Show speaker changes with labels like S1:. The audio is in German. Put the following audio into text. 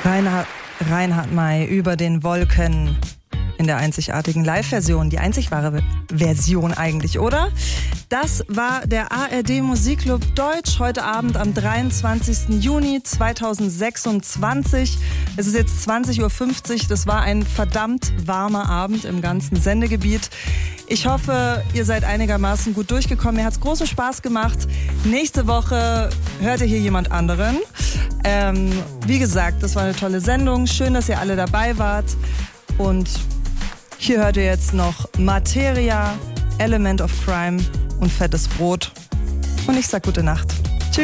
S1: Reinhard May über den Wolken in der einzigartigen Live-Version. Die einzig wahre Version eigentlich, oder? Das war der ARD Musikclub Deutsch heute Abend am 23. Juni 2026. Es ist jetzt 20.50 Uhr. Das war ein verdammt warmer Abend im ganzen Sendegebiet. Ich hoffe, ihr seid einigermaßen gut durchgekommen. Mir hat es großen Spaß gemacht. Nächste Woche hört ihr hier jemand anderen. Wie gesagt, das war eine tolle Sendung. Schön, dass ihr alle dabei wart. Und hier hört ihr jetzt noch Materia, Element of Crime und Fettes Brot. Und ich sag gute Nacht.